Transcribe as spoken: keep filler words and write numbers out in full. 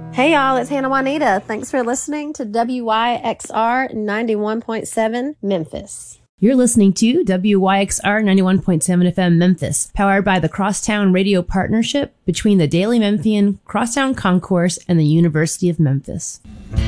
Hey y'all, it's Hannah Juanita. Thanks for listening to W Y X R ninety-one point seven Memphis. You're listening to W Y X R ninety-one point seven F M Memphis, powered by the Crosstown Radio Partnership between the Daily Memphian, Crosstown Concourse, and the University of Memphis.